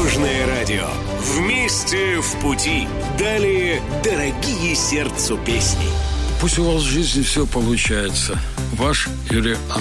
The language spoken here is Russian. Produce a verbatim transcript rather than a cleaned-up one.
Дорожное радио. Вместе в пути. Далее дорогие сердцу песни. Пусть у вас в жизни все получается. Ваш Юрий